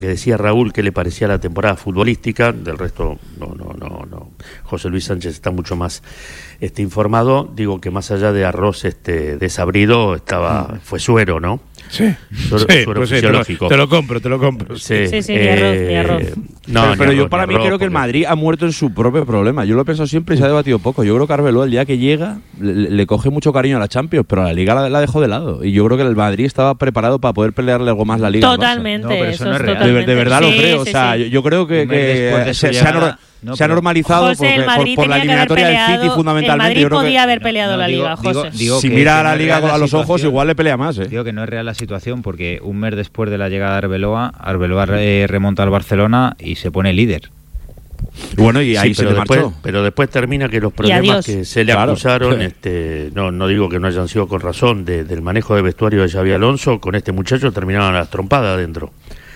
que decía Raúl que le parecía la temporada futbolística, del resto no. José Luis Sánchez está mucho más informado. Digo que más allá de arroz desabrido fue suero, ¿no? Sí, suero pues fisiológico. Te lo compro. Sí, mi arroz. Pero yo para mí creo que el Madrid ha muerto en su propio problema. Yo lo he pensado siempre y se ha debatido poco. Yo creo que Arbeloa, el día que llega, le coge mucho cariño a la Champions, pero a la Liga la dejó de lado. Y yo creo que el Madrid estaba preparado para poder pelearle algo más la Liga. Totalmente. No, pero eso no es real. De verdad lo creo. O sea, yo creo que se ha normalizado José, por la eliminatoria del City, fundamentalmente. El Madrid podía haber peleado la Liga, José. Si mira a la Liga a los ojos, igual le pelea más. Digo que no es real la situación porque un mes después de la llegada de Arbeloa remonta al Barcelona y se pone líder. Bueno, y ahí se le marchó. Pero después termina que los problemas que se le acusaron, no digo que no hayan sido con razón, del manejo de vestuario de Xabi Alonso, con este muchacho terminaban las trompadas adentro.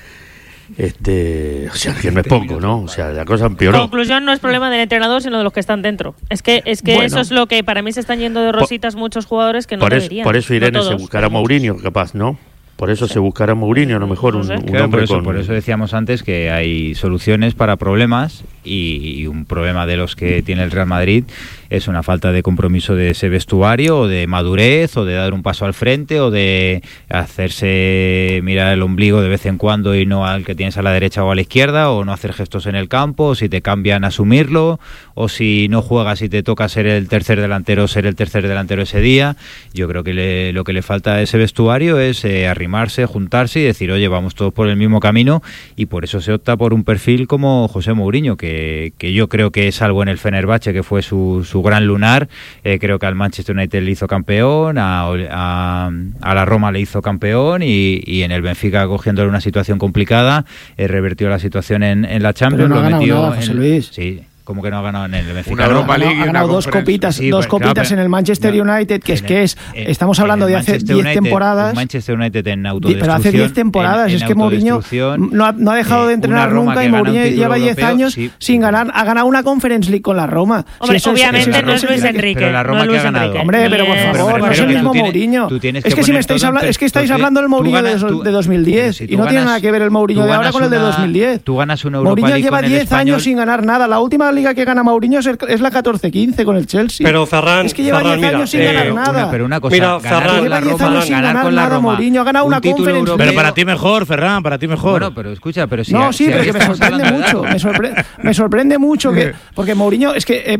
O sea, que no es poco, ¿no? O sea, la cosa empeoró. Conclusión, no es problema del entrenador, sino de los que están dentro. Es que bueno, eso es lo que para mí se están yendo de rositas muchos jugadores que no deberían. Por eso Irene se buscará a Mourinho, capaz, ¿no? Por eso se buscará a Mourinho, a lo mejor un hombre por eso decíamos antes que hay soluciones para problemas y un problema de los que tiene el Real Madrid es una falta de compromiso de ese vestuario o de madurez o de dar un paso al frente o de hacerse mirar el ombligo de vez en cuando y no al que tienes a la derecha o a la izquierda, o no hacer gestos en el campo, o si te cambian asumirlo, o si no juegas y te toca ser el tercer delantero ese día. Yo creo que lo que le falta a ese vestuario es arrimarse, juntarse y decir, oye, vamos todos por el mismo camino, y por eso se opta por un perfil como José Mourinho, que yo creo que salvo en el Fenerbahce, que fue su gran lunar, creo que al Manchester United le hizo campeón, a la Roma le hizo campeón, y en el Benfica, cogiéndole una situación complicada, revertió la situación en la Champions. Pero no ha ganado nada, José Luis. Sí. ¿Cómo que no ha ganado en el Benfica? Una Europa League y ha ganado dos copitas en el Manchester United, estamos hablando de hace 10 temporadas. Manchester United en autodestrucción. Pero hace 10 temporadas, es que Mourinho no ha dejado de entrenar nunca, y Mourinho lleva 10 años sin ganar. Ha ganado una Conference League con la Roma. Hombre, obviamente no es Luis Enrique. Pero la Roma que ha ganado. Hombre, pero por favor, no es el mismo Mourinho. Es que estáis hablando del Mourinho de 2010 y no tiene nada que ver el Mourinho de ahora con el de 2010. Tú ganas una Europa League. Mourinho lleva 10 años sin ganar nada. La última liga que gana Mourinho es la 14-15 con el Chelsea. Pero Ferran, es que lleva 10 años sin ganar nada. Pero una cosa, mira, Ferran, lleva 10 años sin ganar nada. Mourinho ha ganado una Conference League. Pero para ti mejor, Ferran, para ti mejor. Bueno, pero escucha, pero pero que me sorprende mucho. Me sorprende mucho porque Mourinho, es que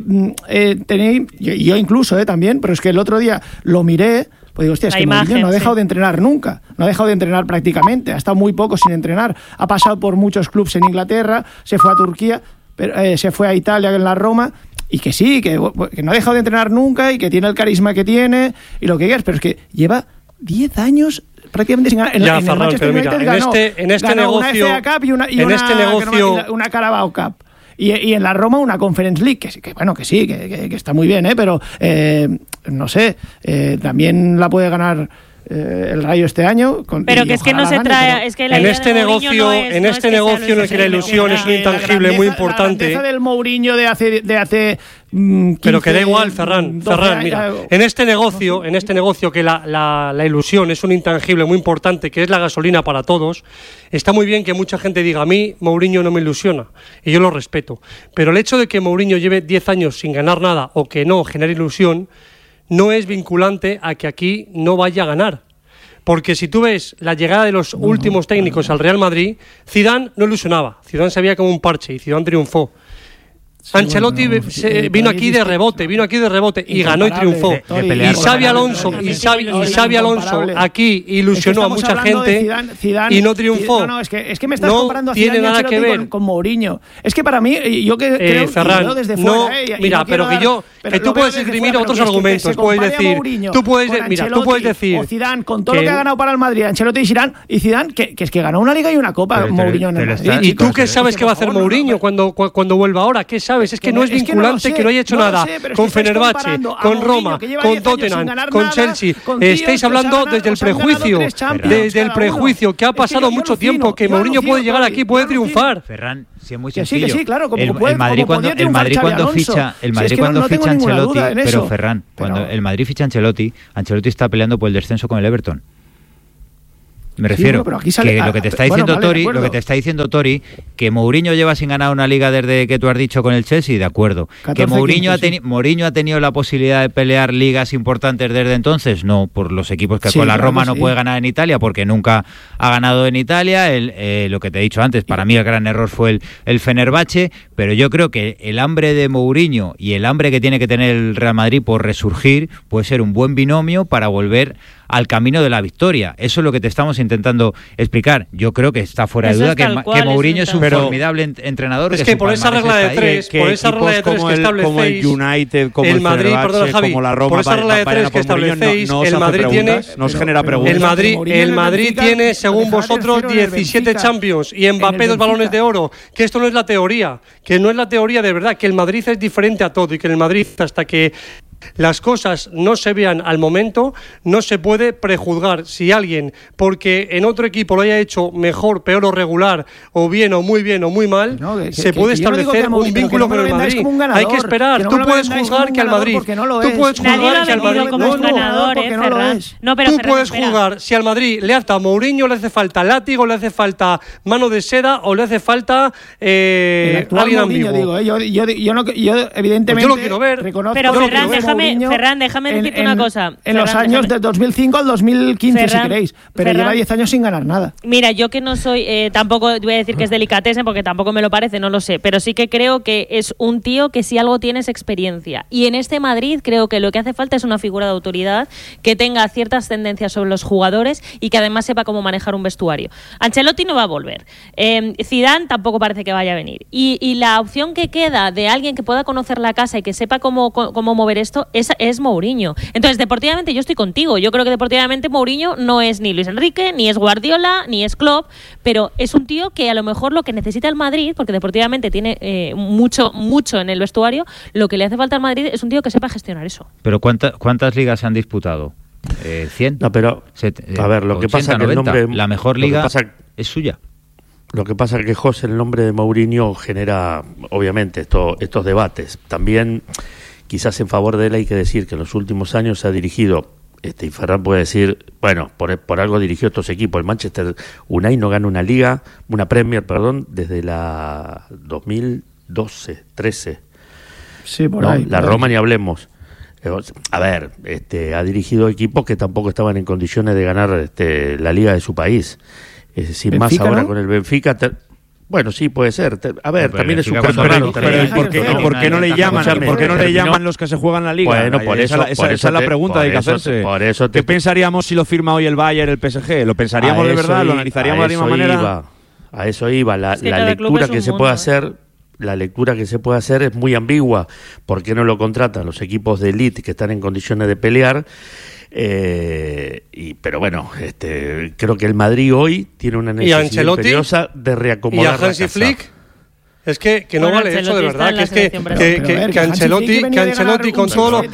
yo incluso también, pero es que el otro día lo miré. Pues digo, hostia, es que Mourinho no ha dejado de entrenar nunca, no ha dejado de entrenar prácticamente, ha estado muy poco sin entrenar, ha pasado por muchos clubes en Inglaterra, se fue a Turquía, se fue a Italia en la Roma, y que sí, que no ha dejado de entrenar nunca y que tiene el carisma que tiene y lo que quieras, pero es que lleva 10 años prácticamente sin ganar. En el Manchester United ganó una FA Cup y una Carabao Cup. Y en la Roma una Conference League, que está muy bien, pero no sé, también la puede ganar el Rayo este año. Pero que es que no se trae, es que la en este negocio, en el que la ilusión es un intangible muy importante. La del Mourinho de hace 15, pero que da igual, Ferran, mira, en este negocio que la ilusión es un intangible muy importante, que es la gasolina para todos. Está muy bien que mucha gente diga, a mí Mourinho no me ilusiona, y yo lo respeto, pero el hecho de que Mourinho lleve 10 años sin ganar nada o que no genere ilusión no es vinculante a que aquí no vaya a ganar. Porque si tú ves la llegada de los últimos técnicos al Real Madrid, Zidane no ilusionaba, Zidane se veía como un parche y Zidane triunfó. Ancelotti vino aquí de rebote y ganó y triunfó. Y Xabi Alonso aquí ilusionó a mucha gente y no triunfó. No, es que me estás comparando a Zidane y Ancelotti con Mourinho. Es que para mí, yo que creo Ferran, desde fuera, que tú puedes esgrimir otros argumentos, puedes decir, tú puedes decir, o Zidane con todo lo que ha ganado para el Madrid, Ancelotti y Zidane, que es que ganó una liga y una copa Mourinho en el Madrid. ¿Y tú qué sabes que va a hacer Mourinho cuando vuelva ahora? ¿Qué sabes? Es que no es vinculante, que no haya hecho nada con Fenerbahce, con Roma, con Tottenham, con Chelsea. Estáis hablando desde el prejuicio, que ha pasado mucho tiempo, que Mourinho puede llegar aquí, puede triunfar. Ferran, sí, es muy sencillo. Sí, claro, el Madrid cuando ficha Ancelotti, pero Ferran, cuando el Madrid ficha Ancelotti está peleando por el descenso con el Everton. Me refiero que lo que te está diciendo Tori, que Mourinho lleva sin ganar una liga desde que tú has dicho con el Chelsea, de acuerdo. 14, que Mourinho ha tenido la posibilidad de pelear ligas importantes desde entonces, no, por los equipos que con la Roma no puede ganar en Italia, porque nunca ha ganado en Italia. Lo que te he dicho antes, para mí el gran error fue el Fenerbahce, pero yo creo que el hambre de Mourinho y el hambre que tiene que tener el Real Madrid por resurgir puede ser un buen binomio para volver al camino de la victoria. Eso es lo que te estamos intentando explicar. Yo creo que está fuera de duda que Mourinho es un formidable entrenador. Es que por esa regla de tres, que establecéis, como el United, como el Madrid, Javi, como la Roma, por esa regla de tres que establecéis, el Madrid tiene, el Madrid tiene, según vosotros, 17 Champions y Mbappé 2 balones de oro. Que esto no es la teoría, que no es la teoría de verdad, que el Madrid es diferente a todo y que el Madrid, hasta que las cosas no se vean al momento, no se puede prejuzgar. Si alguien, porque en otro equipo lo haya hecho mejor, peor o regular, o bien o muy mal, se puede establecer un vínculo con el Madrid. Hay que esperar. Tú puedes juzgar que al Madrid, tú puedes juzgar que al Madrid tú puedes juzgar si al Madrid le hace a Mourinho, le hace falta látigo, le hace falta mano de seda o le hace falta alguien ambiguo. Yo evidentemente yo lo quiero ver. Pero Ferran, déjame decirte una cosa. En los años del 2005 al 2015, si queréis. Pero lleva 10 años sin ganar nada. Mira, yo que no soy, tampoco voy a decir que es delicatessen, porque tampoco me lo parece, no lo sé. Pero sí que creo que es un tío que si algo tiene es experiencia. Y en este Madrid creo que lo que hace falta es una figura de autoridad que tenga ciertas tendencias sobre los jugadores y que además sepa cómo manejar un vestuario. Ancelotti no va a volver. Zidane tampoco parece que vaya a venir. Y la opción que queda de alguien que pueda conocer la casa y que sepa cómo mover esto es Mourinho. Entonces, deportivamente yo estoy contigo. Yo creo que deportivamente Mourinho no es ni Luis Enrique, ni es Guardiola, ni es Klopp, pero es un tío que a lo mejor lo que necesita el Madrid, porque deportivamente tiene mucho en el vestuario, lo que le hace falta al Madrid es un tío que sepa gestionar eso. Pero ¿cuántas ligas se han disputado? 100. No, pero a ver, lo 80, que pasa es que 90, el nombre, la mejor liga es suya. Lo que pasa es que, José, el nombre de Mourinho genera, obviamente, estos debates. También, quizás en favor de él hay que decir que en los últimos años se ha dirigido, y Ferran puede decir, bueno, por algo dirigió estos equipos. El Manchester United no gana una Premier, desde la 2012, 13. Sí, por ahí. La Roma ni hablemos. A ver, ha dirigido equipos que tampoco estaban en condiciones de ganar la liga de su país. Sin Benfica, más ahora, ¿no? Con el Benfica. Bueno, sí, puede ser. A ver, pero también es un caso raro. ¿Por qué no le llaman los que se juegan la liga? Bueno, esa es la pregunta que hay que hacerse. ¿Qué pensaríamos si lo firma hoy el Bayern, el PSG? ¿Lo pensaríamos de verdad? ¿Lo analizaríamos de la misma manera? A eso iba. La lectura que se puede hacer... La lectura que se puede hacer es muy ambigua. ¿Por qué no lo contratan los equipos de élite que están en condiciones de pelear? Pero bueno, creo que el Madrid hoy tiene una necesidad imperiosa de reacomodar. ¿Y a Hansi Flick? Es que no vale eso, de verdad. Que Ancelotti con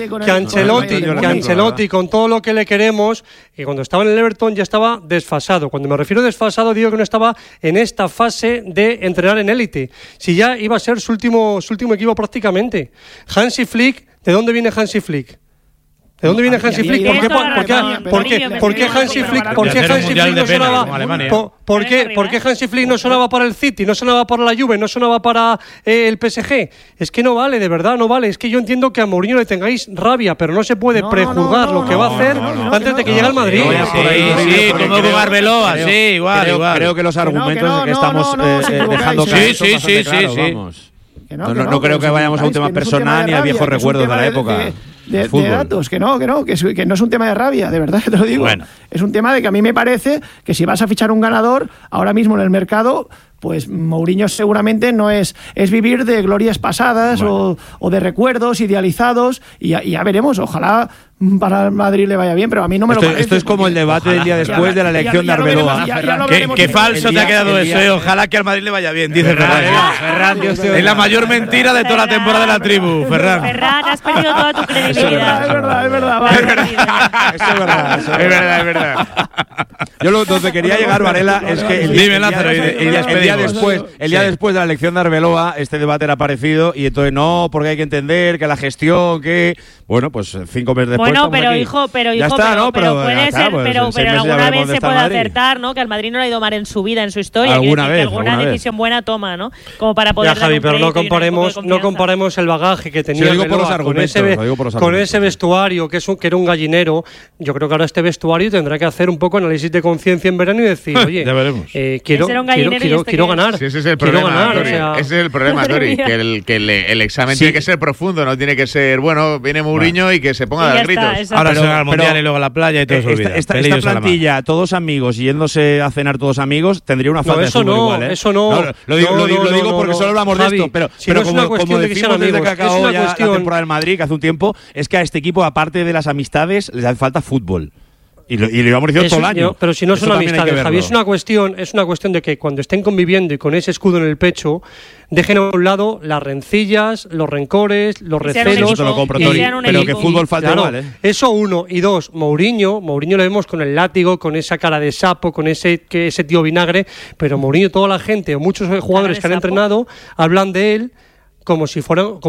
todo lo que le queremos, y cuando estaba en el Everton ya estaba desfasado. Cuando me refiero a desfasado, digo que no estaba en esta fase de entrenar en élite. Si ya iba a ser su último equipo prácticamente. Hansi Flick, ¿de dónde viene Hansi Flick? ¿De dónde viene Hansi Flick? ¿Por qué Hansi Flick no sonaba? ¿Por qué Hansi Flick no sonaba para el City, no sonaba para la Juve, no sonaba para el PSG? Es que no vale, de verdad, no vale. Es que yo entiendo que a Mourinho le tengáis rabia, pero no se puede prejuzgar lo que va a hacer antes de que llegue al Madrid. Sí, como Arbeloa, sí, igual. Creo que los argumentos que estamos dejando caer. Sí. No creo que vayamos a un tema personal ni a viejos recuerdos de la época. De datos, que no es un tema de rabia, de verdad que te lo digo. Bueno. Es un tema de que a mí me parece que si vas a fichar un ganador ahora mismo en el mercado, pues Mourinho seguramente no es vivir de glorias pasadas o de recuerdos idealizados y ya veremos, ojalá para el Madrid le vaya bien, pero a mí no me lo parece. Esto es como el debate del día después de la elección de Arbeloa. Qué falso te ha quedado eso, ojalá que al Madrid le vaya bien, dice Ferran. Es la mayor mentira de toda la temporada de la tribu, Ferran. Ferran, has perdido toda tu credibilidad. Es verdad. Yo donde quería llegar, Varela, es que Dime, Lázaro, y despedimos. día después de la elección de Arbeloa, este debate era parecido y entonces no, porque hay que entender que la gestión, que bueno, pues 5 meses después. Bueno, pero hijo, ya está, ¿no? Pero puede ser, pero alguna vez se puede acertar, ¿no? Que al Madrid no le ha ido mal en su vida, en su historia. Alguna decisión buena toma, ¿no? Como para poder. Ya, Javi, pero no comparemos el bagaje que tenía con ese vestuario que era un gallinero. Yo creo que ahora este vestuario tendrá que hacer un poco análisis de conciencia en verano y decir, oye, ya veremos. Quiero ganar. Sí, ese es el problema, ese es el problema, Tori, que el examen tiene que ser profundo, no tiene que ser, bueno, viene Mourinho y que se ponga a dar gritos. Ahora se va al Mundial y luego a la playa y todo se olvida. Esta plantilla, todos amigos, yéndose a cenar todos amigos, tendría una falta de fútbol igual, ¿eh? Eso no. Lo digo porque solo hablamos de esto, pero como decimos desde que acabó ya la temporada del Madrid, que hace un tiempo, es que a este equipo, aparte de las amistades, les hace falta fútbol. Y lo llevamos diciendo todo el año. Pero si no son amistades, Javi, es una cuestión de que cuando estén conviviendo y con ese escudo en el pecho, dejen a un lado las rencillas, los rencores, los recelos. Eso lo compro, Tori, pero que fútbol falta igual, ¿eh? Eso uno. Y dos, Mourinho lo vemos con el látigo, con esa cara de sapo, con ese tío vinagre, pero Mourinho, toda la gente o muchos jugadores que han entrenado hablan de él como si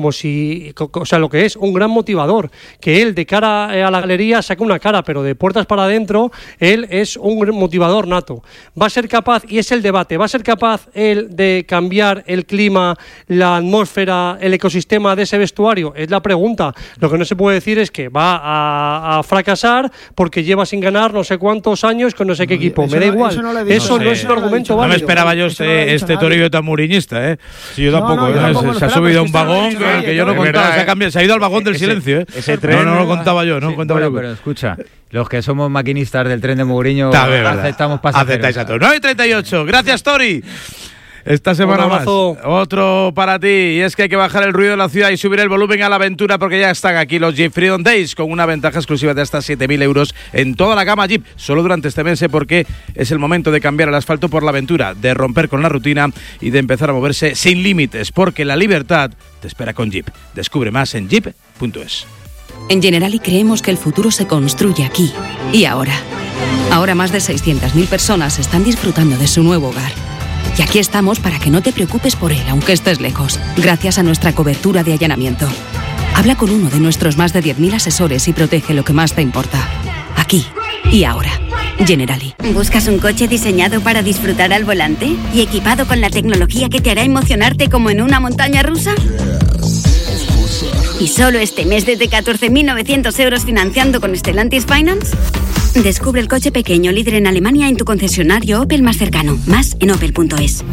lo que es un gran motivador, que él de cara a la galería saca una cara, pero de puertas para adentro él es un motivador nato. Va a ser capaz, y es el debate, va a ser capaz él de cambiar el clima, la atmósfera, el ecosistema de ese vestuario, es la pregunta. Lo que no se puede decir es que va a fracasar porque lleva sin ganar no sé cuántos años con no sé qué equipo. Me da igual, eso no es un argumento válido. No me esperaba yo este Toribio tan muriñista, ¿eh? Sí, yo tampoco. Se ha subido a un vagón que yo no contaba, se ha ido al vagón del silencio, ¿eh? Ese tren no lo contaba yo, pero escucha, los que somos maquinistas del tren de Mourinho aceptamos pasajeros. Aceptáis a todos. 9:38, gracias, Tori. Esta semana más, otro para ti, y es que hay que bajar el ruido de la ciudad y subir el volumen a la aventura porque ya están aquí los Jeep Freedom Days con una ventaja exclusiva de hasta 7.000 euros en toda la gama Jeep, solo durante este mes, porque es el momento de cambiar el asfalto por la aventura, de romper con la rutina y de empezar a moverse sin límites, porque la libertad te espera con Jeep. Descubre más en jeep.es. En Generali creemos que el futuro se construye aquí y ahora. Ahora más de 600.000 personas están disfrutando de su nuevo hogar. Y aquí estamos para que no te preocupes por él, aunque estés lejos, gracias a nuestra cobertura de allanamiento. Habla con uno de nuestros más de 10.000 asesores y protege lo que más te importa. Aquí y ahora. Generali. ¿Buscas un coche diseñado para disfrutar al volante y equipado con la tecnología que te hará emocionarte como en una montaña rusa? ¿Y solo este mes desde 14.900 euros financiando con Stellantis Finance? Descubre el coche pequeño líder en Alemania en tu concesionario Opel más cercano. Más en opel.es.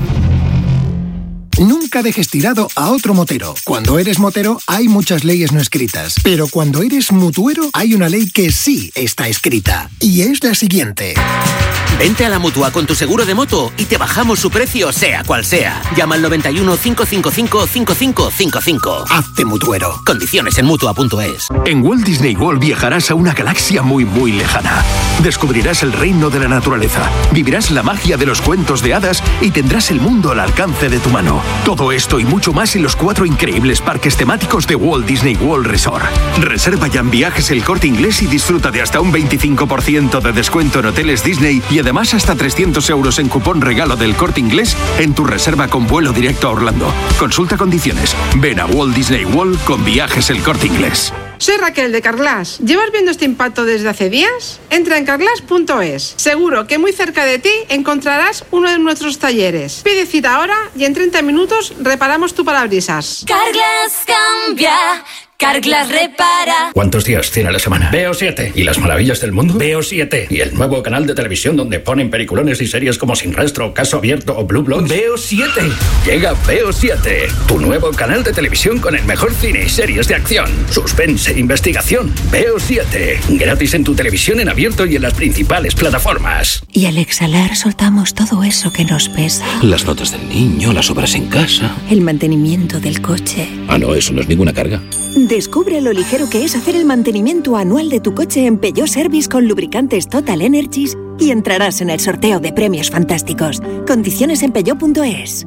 Nunca dejes tirado a otro motero. Cuando eres motero hay muchas leyes no escritas, pero cuando eres mutuero hay una ley que sí está escrita, y es la siguiente. Vente a la Mutua con tu seguro de moto y te bajamos su precio sea cual sea. Llama al 91 555 5555. Hazte mutuero. Condiciones en Mutua.es. En Walt Disney World viajarás a una galaxia muy muy lejana. Descubrirás el reino de la naturaleza, vivirás la magia de los cuentos de hadas y tendrás el mundo al alcance de tu mano. Todo esto y mucho más en los 4 increíbles parques temáticos de Walt Disney World Resort. Reserva ya en Viajes El Corte Inglés y disfruta de hasta un 25% de descuento en hoteles Disney y además hasta 300 euros en cupón regalo del Corte Inglés en tu reserva con vuelo directo a Orlando. Consulta condiciones. Ven a Walt Disney World con Viajes El Corte Inglés. Soy Raquel de Carglass. ¿Llevas viendo este impacto desde hace días? Entra en carglass.es. Seguro que muy cerca de ti encontrarás uno de nuestros talleres. Pide cita ahora y en 30 minutos reparamos tu parabrisas. Carglass cambia. Carglass repara. ¿Cuántos días tiene la semana? Veo 7. ¿Y las maravillas del mundo? Veo 7. ¿Y el nuevo canal de televisión donde ponen peliculones y series como Sin Rastro, Caso Abierto o Blue Bloods? Veo 7. Llega Veo 7, tu nuevo canal de televisión con el mejor cine y series de acción, suspense e investigación. Veo 7. Gratis en tu televisión en abierto y en las principales plataformas. Y al exhalar soltamos todo eso que nos pesa. Las notas del niño, las obras en casa. El mantenimiento del coche. Ah, no, eso no es ninguna carga. Descubre lo ligero que es hacer el mantenimiento anual de tu coche en Peugeot Service con lubricantes Total Energies y entrarás en el sorteo de premios fantásticos. Condiciones en peugeot.es.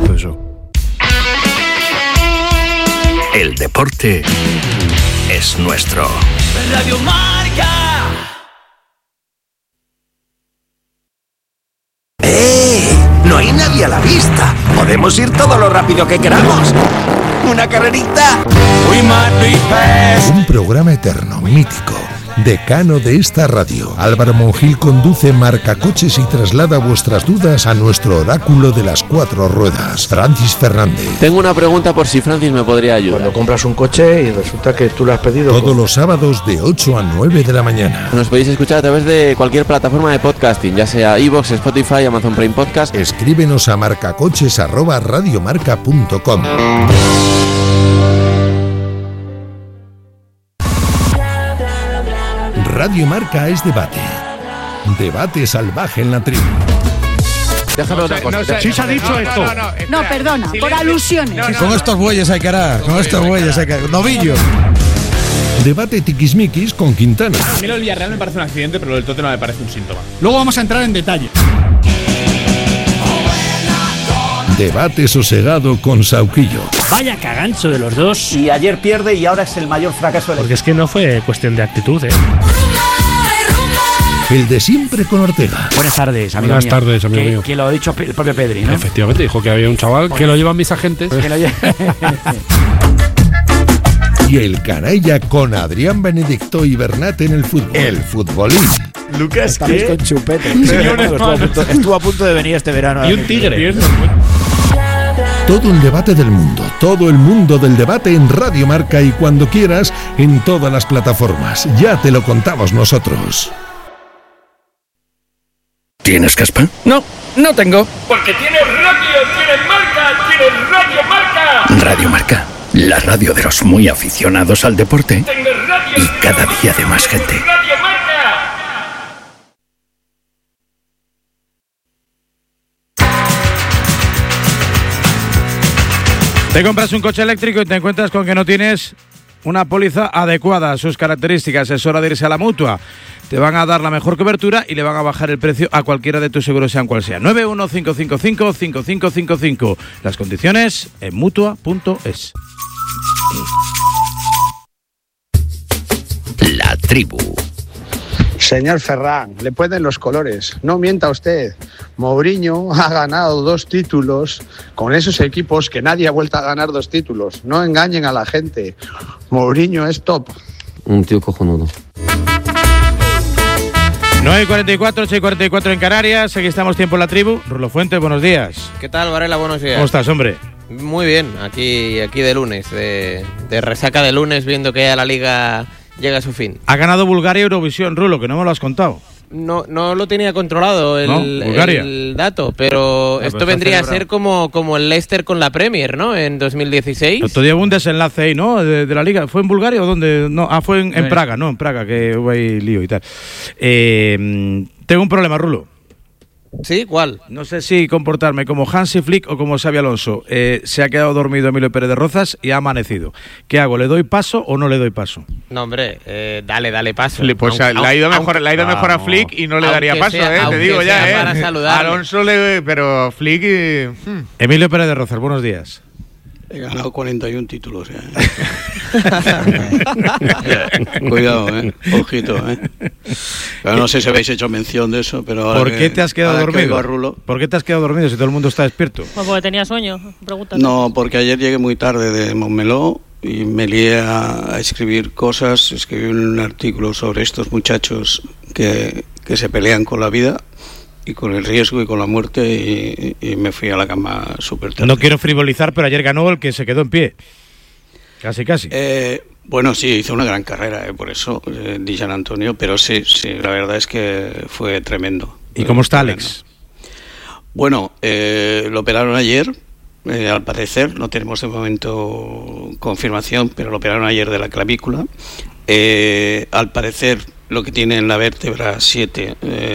El deporte es nuestro. Radio Marca. No hay nadie a la vista. carrerita. Podemos ir todo lo rápido que queramos. ¡Una carrerita! Un programa eterno, mítico, decano de esta radio. Álvaro Monjil conduce Marcacoches y traslada vuestras dudas a nuestro oráculo de las 4 ruedas, Francis Fernández. Tengo una pregunta por si Francis me podría ayudar. Cuando compras un coche y resulta que tú lo has pedido... Todos los sábados de 8 a 9 de la mañana. Nos podéis escuchar a través de cualquier plataforma de podcasting, ya sea iVoox, Spotify, Amazon Prime Podcast. Escríbenos a marcacoches@radiomarca.com. Radio Marca es debate. Debate salvaje en la tribu. Déjame otra cosa. Sí se ha dicho esto. No, perdona, por alusiones. Con estos bueyes hay que hará. Con estos bueyes hay que hará. Novillo. Debate tiquismiquis con Quintana. A mí lo del Villarreal me parece un accidente, pero lo del Tottenham me parece un síntoma. Luego vamos a entrar en detalle. Debate sosegado con Sauquillo. Vaya cagancho de los dos. Y ayer pierde y ahora es el mayor fracaso del... Porque es que no fue cuestión de actitud, El de siempre con Ortega. Buenas tardes, amigo Buenas mío. tardes, amigo mío. Que lo ha dicho el propio Pedri, ¿no? Efectivamente, dijo que había un chaval que lo llevan mis agentes. Y el canalla con Adrián Benedicto y Bernat en el fútbol. El futbolín. Lucas, ¿qué? Con chupete. Estuvo a punto de venir este verano. Y un tigre. Todo el debate del mundo, todo el mundo del debate en Radio Marca y cuando quieras en todas las plataformas. Ya te lo contamos nosotros. ¿Tienes caspa? No, no tengo. Porque tienes radio, tienes marca, tienes Radio Marca. Radio Marca, la radio de los muy aficionados al deporte y cada día de más gente. Radio Marca. Te compras un coche eléctrico y te encuentras con que no tienes una póliza adecuada a sus características. Es hora de irse a la Mutua. Te van a dar la mejor cobertura y le van a bajar el precio a cualquiera de tus seguros, sean cual sea. 915555555. Las condiciones en Mutua.es. La tribu. Señor Ferran, le pueden los colores. No mienta usted. Mourinho ha ganado 2 títulos con esos equipos que nadie ha vuelto a ganar 2 títulos. No engañen a la gente. Mourinho es top. Un tío cojonudo. 9:44, 8:44 en Canarias. Aquí estamos, tiempo en la tribu. Rulo Fuentes, buenos días. ¿Qué tal, Varela? Buenos días. ¿Cómo estás, hombre? Muy bien, aquí de lunes, de resaca de lunes, viendo que ya la Liga llega a su fin. Ha ganado Bulgaria Eurovisión, Rulo, que no me lo has contado. No lo tenía controlado el dato, pero esto vendría a ser como el Leicester con la Premier, ¿no? En 2016. Otro día hubo un desenlace ahí, ¿no? De la Liga. ¿Fue en Bulgaria o dónde? No, fue en Praga, ¿no? En Praga, que hubo ahí lío y tal. Tengo un problema, Rulo. ¿Sí? ¿Cuál? No sé si comportarme como Hansi Flick o como Xabi Alonso. Se ha quedado dormido Emilio Pérez de Rozas y ha amanecido. ¿Qué hago? ¿Le doy paso o no le doy paso? No, hombre, dale paso. Pues le ha ido mejor a Flick y no le daría paso, te digo ya, para saludarle. Alonso pero Flick Emilio Pérez de Rozas, buenos días. He ganado 41 títulos ya. Cuidado, ojito, Pero no sé si habéis hecho mención de eso, pero ¿por qué te has quedado dormido? ¿Por qué te has quedado dormido si todo el mundo está despierto? Pues porque tenía sueño, pregúntate. No, porque ayer llegué muy tarde de Montmeló y me lié a escribir cosas. Escribí un artículo sobre estos muchachos que se pelean con la vida y con el riesgo y con la muerte, y me fui a la cama súper tarde. No quiero frivolizar, pero ayer ganó el que se quedó en pie. Casi. Bueno, sí, hizo una gran carrera, por eso, Di Gian Antonio, pero sí, la verdad es que fue tremendo. ¿Y cómo está Alex? Bueno, lo operaron ayer, al parecer, no tenemos de momento confirmación, pero lo operaron ayer de la clavícula. Al parecer, lo que tiene en la vértebra 7,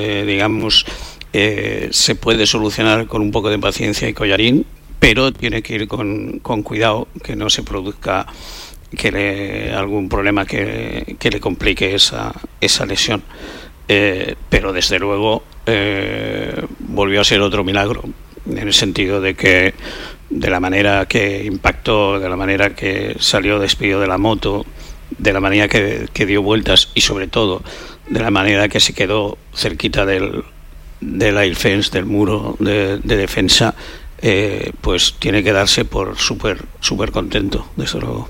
se puede solucionar con un poco de paciencia y collarín, pero tiene que ir con cuidado, que no se produzca algún problema que le complique esa lesión. Pero desde luego volvió a ser otro milagro, en el sentido de que de la manera que impactó, de la manera que salió despedido de la moto, de la manera que dio vueltas y sobre todo de la manera que se quedó cerquita del air fence, del muro de defensa, pues tiene que darse por súper contento, desde luego.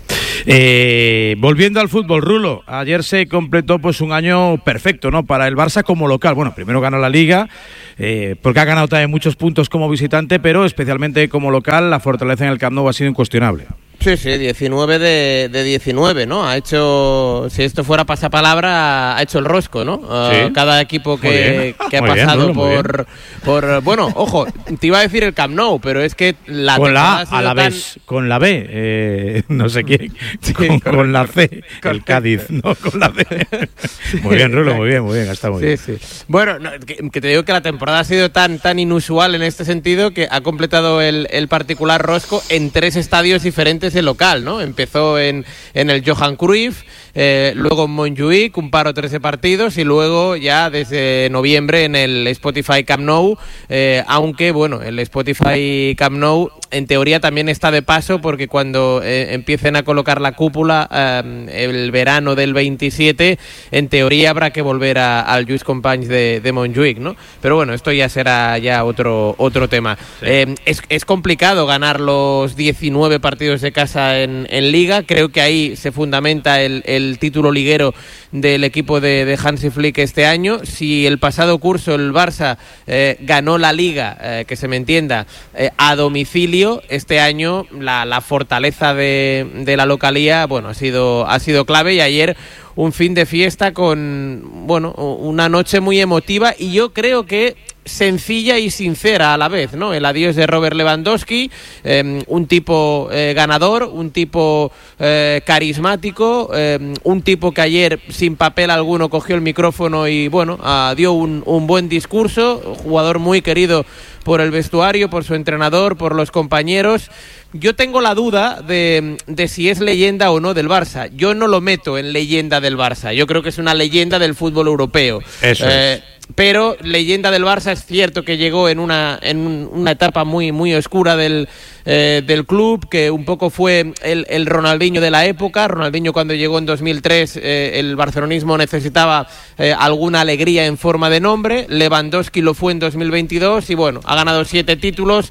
Volviendo al fútbol, Rulo, ayer se completó pues un año perfecto, ¿no?, para el Barça como local. Bueno, primero ganó la Liga, porque ha ganado también muchos puntos como visitante, pero especialmente como local la fortaleza en el Camp Nou ha sido incuestionable. Sí, 19 de 19, ¿no? Ha hecho, si esto fuera pasapalabra, ha hecho el rosco, ¿no? Sí. Cada equipo que ha pasado por... Bueno, ojo, te iba a decir el Camp Nou, pero es que la con la A la vez, con la B, no sé quién, con la C, el Cádiz, no, con la B. Muy bien, Rulo, muy bien, está muy bien. Sí. Bueno, que te digo que la temporada ha sido tan inusual en este sentido que ha completado el particular rosco en 3 estadios diferentes el local, ¿no? Empezó en el Johan Cruyff, luego en Montjuïc, un par o 13 partidos, y luego ya desde noviembre en el Spotify Camp Nou, aunque bueno, el Spotify Camp Nou en teoría también está de paso, porque cuando empiecen a colocar la cúpula el verano del 27, en teoría habrá que volver al Lluís Companys de Montjuïc, ¿no? Pero bueno, esto ya será ya otro tema. Sí. Es complicado ganar los 19 partidos de casa en Liga. Creo que ahí se fundamenta el título liguero del equipo de Hansi Flick este año. Si el pasado curso el Barça ganó la Liga, que se me entienda, a domicilio, este año la fortaleza de la localía, bueno, ha sido clave, y ayer un fin de fiesta con, bueno, una noche muy emotiva, y yo creo que sencilla y sincera a la vez, ¿no? El adiós de Robert Lewandowski, un tipo ganador, un tipo carismático, un tipo que ayer sin papel alguno cogió el micrófono y bueno, dio un buen discurso, jugador muy querido por el vestuario, por su entrenador, por los compañeros. Yo tengo la duda de si es leyenda o no del Barça. Yo no lo meto en leyenda del Barça. Yo creo que es una leyenda del fútbol europeo. Eso es. Pero leyenda del Barça, es cierto que llegó en una etapa muy oscura del club, que un poco fue el Ronaldinho de la época. Ronaldinho, cuando llegó en 2003, el barcelonismo necesitaba alguna alegría en forma de nombre. Lewandowski lo fue en 2022 y bueno, ha ganado 7 títulos,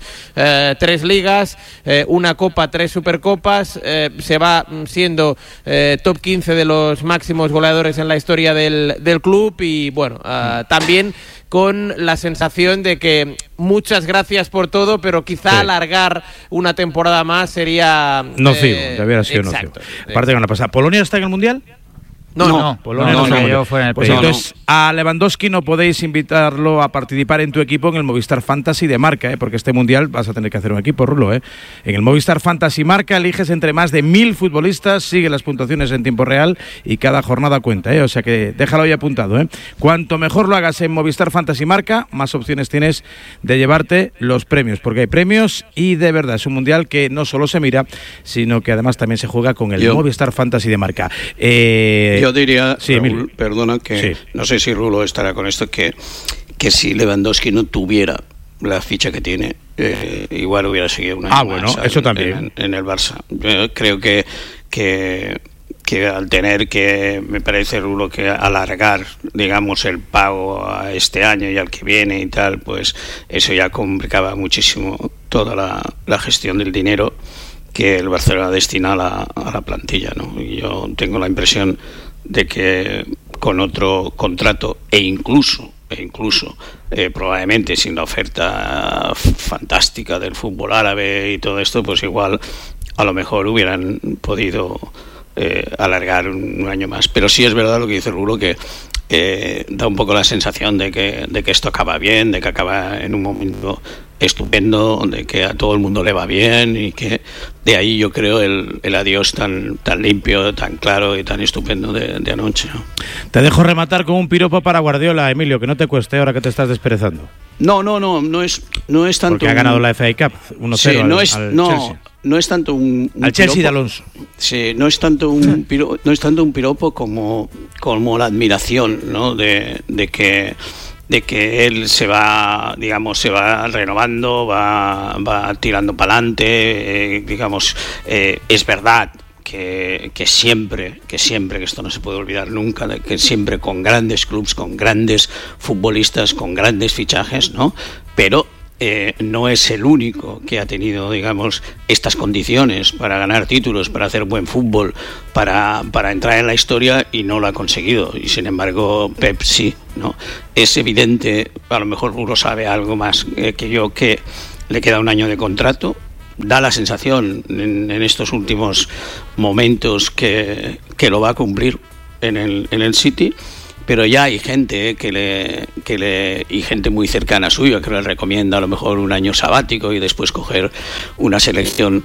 3 ligas, una copa, 3 supercopas, se va siendo top 15 de los máximos goleadores en la historia del club, y bueno, también con la sensación de que muchas gracias por todo, pero quizá alargar una temporada más sería nocivo, debiera ser nocivo. Aparte, con la pasada, ¿Polonia está en el Mundial? No, Polonia no cayó fuera en el periodo. Entonces, a Lewandowski no podéis invitarlo a participar en tu equipo en el Movistar Fantasy de Marca, porque este Mundial vas a tener que hacer un equipo, Rulo. En el Movistar Fantasy Marca eliges entre más de 1000 futbolistas, sigue las puntuaciones en tiempo real y cada jornada cuenta, o sea que déjalo ahí apuntado. Cuanto mejor lo hagas en Movistar Fantasy Marca, más opciones tienes de llevarte los premios, porque hay premios y de verdad es un Mundial que no solo se mira, sino que además también se juega con el Movistar Fantasy de Marca. Yo diría, Raúl, perdona, que no sé si Rulo estará con esto, que si Lewandowski no tuviera la ficha que tiene, igual hubiera seguido un año más eso también en el Barça. Yo creo que al tener que, me parece, Rulo, que alargar, digamos, el pago a este año y al que viene y tal, pues eso ya complicaba muchísimo toda la gestión del dinero que el Barcelona destina a la plantilla, ¿no? Y yo tengo la impresión de que con otro contrato e incluso probablemente sin la oferta fantástica del fútbol árabe y todo esto, pues igual a lo mejor hubieran podido alargar un año más. Pero sí es verdad lo que dice Rulo, que da un poco la sensación de que esto acaba bien, de que acaba en un momento estupendo, de que a todo el mundo le va bien, y que de ahí yo creo el adiós tan limpio, tan claro y tan estupendo de anoche, ¿no? Te dejo rematar con un piropo para Guardiola, Emilio, que no te cueste ahora que te estás desperezando. No es tanto. Porque ha ganado la FA Cup 1-0 sí, al Chelsea. No es tanto un al Chelsea piropo, de Alonso. Sí, no es tanto un piropo como la admiración, ¿no? de que él se va renovando, va tirando para adelante, es verdad que siempre, que esto no se puede olvidar nunca, que siempre con grandes clubs, con grandes futbolistas, con grandes fichajes, ¿no? Pero no es el único que ha tenido, digamos, estas condiciones para ganar títulos, para hacer buen fútbol, para entrar en la historia, y no lo ha conseguido. Y sin embargo, Pep sí, ¿no? Es evidente, a lo mejor uno sabe algo más que yo, que le queda un año de contrato. Da la sensación en estos últimos momentos que lo va a cumplir en el City, pero ya hay gente y gente muy cercana suya que le recomienda a lo mejor un año sabático y después coger una selección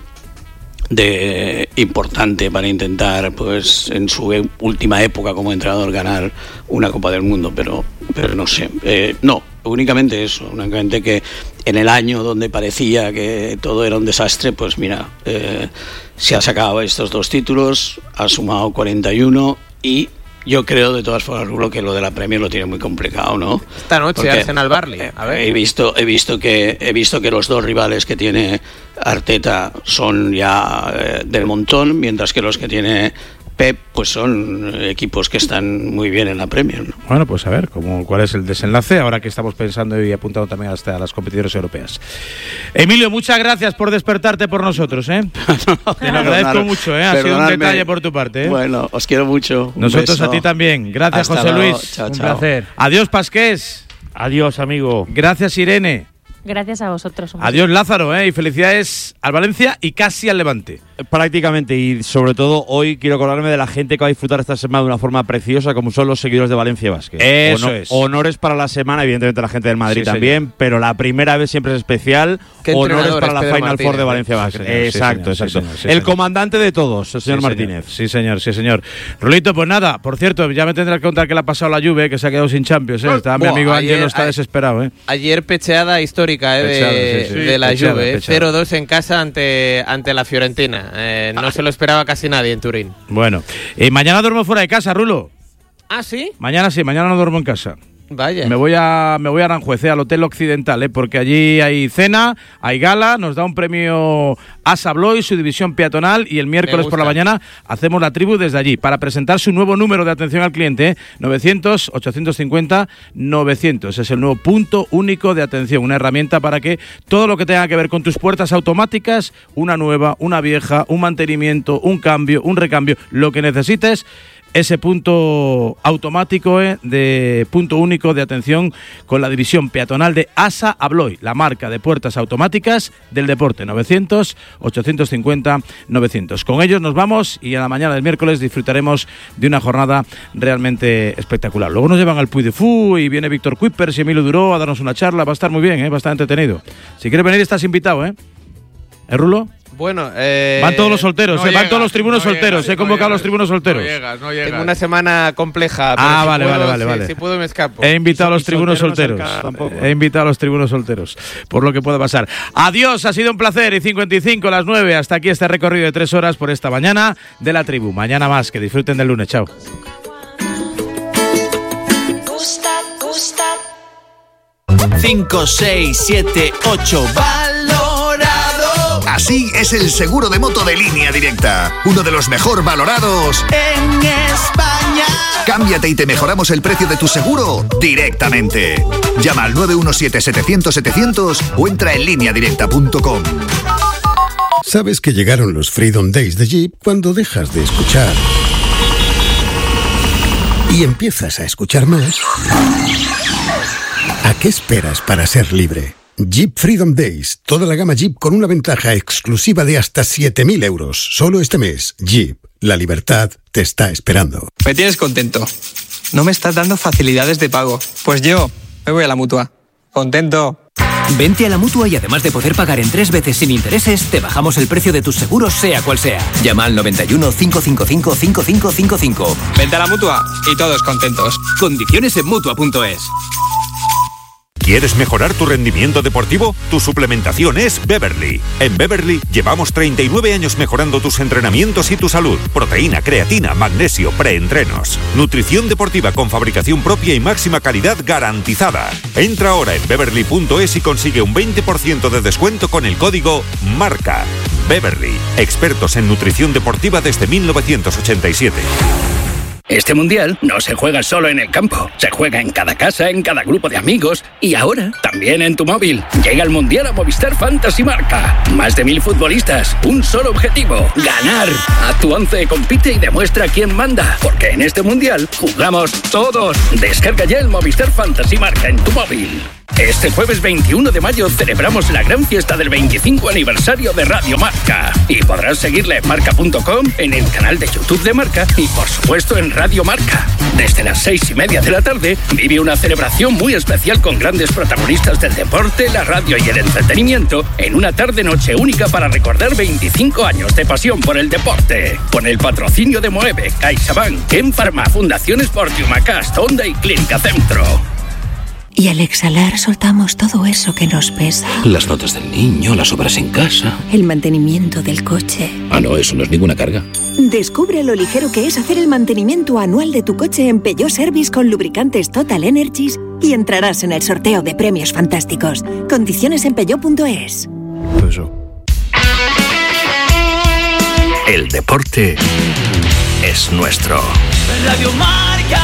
importante para intentar, pues, en su última época como entrenador, ganar una Copa del Mundo, pero no sé, no, únicamente eso, únicamente que en el año donde parecía que todo era un desastre, pues mira, se ha sacado estos 2 títulos, ha sumado 41, y yo creo, de todas formas, Rulo, que lo de la Premier lo tiene muy complicado, ¿no? Esta noche, porque Arsenal-Burnley. A ver. He visto que los 2 rivales que tiene Arteta son ya del montón, mientras que los que tiene Pep, pues son equipos que están muy bien en la Premier, ¿no? Bueno, pues a ver cuál es el desenlace, ahora que estamos pensando y apuntando también hasta las competiciones europeas. Emilio, muchas gracias por despertarte por nosotros, ¿eh? Te lo agradezco mucho, ¿eh? Ha sido un detalle por tu parte, ¿eh? Bueno, os quiero mucho. Nosotros a ti también. Gracias, hasta José luego. Luis. Chao, un chao. placer. Adiós, Pasqués. Adiós, amigo. Gracias, Irene. Gracias a vosotros. Adiós, Lázaro, y felicidades al Valencia y casi al Levante. Prácticamente, y sobre todo hoy quiero acordarme de la gente que va a disfrutar esta semana de una forma preciosa, como son los seguidores de Valencia Basket. Eso es. Honores para la semana, evidentemente la gente del Madrid Sí, también, señor. pero la primera vez siempre es especial. ¿Qué Honores entrenador para es la Pedro Final Martínez? Four de Valencia Basket. Sí, señor, Exacto, sí, exacto. señor, sí, el señor. comandante de todos, el señor Sí, Martínez. Sí, señor, sí, señor. Rulito, pues nada, por cierto, ya me tendrás que contar que le ha pasado a la Juve, que se ha quedado sin Champions, ¿eh? Está, mi amigo Ángelo está desesperado, ¿eh? Ayer pecheada histórica, Pecheada, sí, sí. de la Pecheada, Juve, pecheada. 0-2 en casa ante la Fiorentina. No se lo esperaba casi nadie en Turín. Bueno, mañana duermo fuera de casa, Rulo. ¿Ah, sí? Mañana sí, mañana no duermo en casa. Vaya. Me voy a Aranjuez, al Hotel Occidental, porque allí hay cena, hay gala, nos da un premio Asa Abloy, su división peatonal, y el miércoles por la mañana hacemos la tribu desde allí para presentar su nuevo número de atención al cliente, 900-850-900. Es el nuevo punto único de atención, una herramienta para que todo lo que tenga que ver con tus puertas automáticas, una nueva, una vieja, un mantenimiento, un cambio, un recambio, lo que necesites, ese punto automático de punto único de atención con la división peatonal de Asa Abloy, la marca de puertas automáticas del deporte. 900-850-900. Con ellos nos vamos y a la mañana del miércoles disfrutaremos de una jornada realmente espectacular. Luego nos llevan al Puy de Fú y viene Víctor Kuipers y Emilio Duró a darnos una charla. Va a estar muy bien, va a estar entretenido. Si quieres venir estás invitado, ¿eh, Rulo? Bueno, van todos los solteros, van todos los tribunos solteros. He convocado a los tribunos solteros. No llegas. Tengo una semana compleja. Pero Vale. Si puedo me escapo. He invitado a los tribunos solteros. He invitado a los tribunos solteros. Por lo que pueda pasar. Adiós, ha sido un placer. Y 55 a las 9. Hasta aquí este recorrido de 3 horas por esta mañana de la tribu. Mañana más. Que disfruten del lunes. Chao. 5, 6, 7, 8. ¡Valorado! Así es el seguro de moto de Línea Directa. Uno de los mejor valorados en España. Cámbiate y te mejoramos el precio de tu seguro directamente. Llama al 917-700-700 o entra en lineadirecta.com. ¿Sabes que llegaron los Freedom Days de Jeep cuando dejas de escuchar y empiezas a escuchar más? ¿A qué esperas para ser libre? Jeep Freedom Days. Toda la gama Jeep con una ventaja exclusiva de hasta 7.000 euros. Solo este mes. Jeep. La libertad te está esperando. Me tienes contento. No me estás dando facilidades de pago. Pues yo me voy a la Mutua. Contento. Vente a la Mutua y además de poder pagar en 3 veces sin intereses, te bajamos el precio de tus seguros sea cual sea. Llama al 91 555 5555. Vente a la Mutua y todos contentos. Condiciones en Mutua.es. ¿Quieres mejorar tu rendimiento deportivo? Tu suplementación es Beverly. En Beverly llevamos 39 años mejorando tus entrenamientos y tu salud. Proteína, creatina, magnesio, preentrenos. Nutrición deportiva con fabricación propia y máxima calidad garantizada. Entra ahora en Beverly.es y consigue un 20% de descuento con el código MARCA. Beverly, expertos en nutrición deportiva desde 1987. Este mundial no se juega solo en el campo, se juega en cada casa, en cada grupo de amigos y ahora también en tu móvil. Llega el mundial a Movistar Fantasy Marca. Más de 1000 futbolistas, un solo objetivo: ganar. Haz tu 11, compite y demuestra quién manda, porque en este mundial jugamos todos. Descarga ya el Movistar Fantasy Marca en tu móvil. Este jueves 21 de mayo celebramos la gran fiesta del 25 aniversario de Radio Marca. Y podrás seguirla en marca.com, en el canal de YouTube de Marca y por supuesto en Radio Marca. Desde las 6:30 de la tarde vive una celebración muy especial con grandes protagonistas del deporte, la radio y el entretenimiento en una tarde-noche única para recordar 25 años de pasión por el deporte. Con el patrocinio de Moeve, CaixaBank, Enfarma, Fundación Sportium, Acast, Honda y Clínica Centro. Y al exhalar soltamos todo eso que nos pesa. Las notas del niño, las obras en casa. El mantenimiento del coche. Ah, no, eso no es ninguna carga. Descubre lo ligero que es hacer el mantenimiento anual de tu coche en Peugeot Service con lubricantes Total Energies y entrarás en el sorteo de premios fantásticos. Condiciones en peugeot.es. El deporte es nuestro. Radio Marca.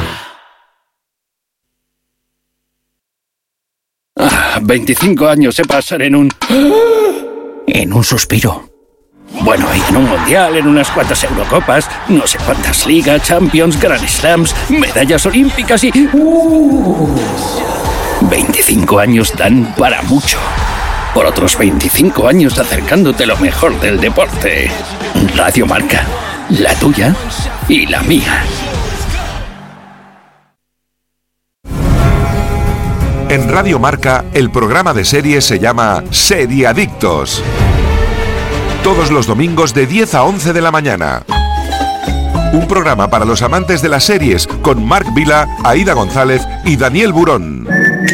25 años se pasan en un suspiro. Bueno, y en un mundial, en unas cuantas Eurocopas, no sé cuántas ligas, Champions, Grand Slams, medallas olímpicas y... 25 años dan para mucho. Por otros 25 años acercándote lo mejor del deporte. Radio Marca, la tuya y la mía. En Radio Marca, el programa de series se llama Seriadictos. Todos los domingos de 10 a 11 de la mañana. Un programa para los amantes de las series con Marc Vila, Aída González y Daniel Burón.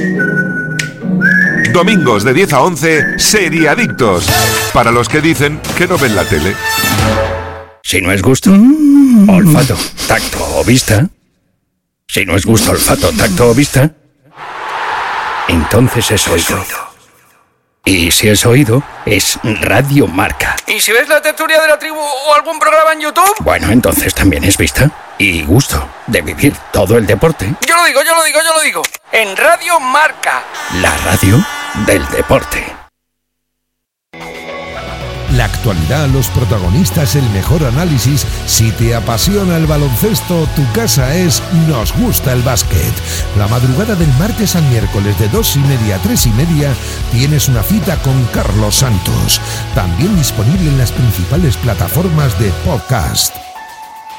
Domingos de 10 a 11, Seriadictos. Para los que dicen que no ven la tele. Si no es gusto, olfato, tacto o vista. Si no es gusto, olfato, tacto o vista, entonces es oído. Y si es oído, es Radio Marca. ¿Y si ves la tertulia de la tribu o algún programa en YouTube? Bueno, entonces también es vista y gusto de vivir todo el deporte. Yo lo digo. En Radio Marca. La radio del deporte. La actualidad, los protagonistas, el mejor análisis. Si te apasiona el baloncesto, tu casa es Nos Gusta el Básquet. La madrugada del martes al miércoles de 2:30 a 3:30 tienes una cita con Carlos Santos. También disponible en las principales plataformas de podcast.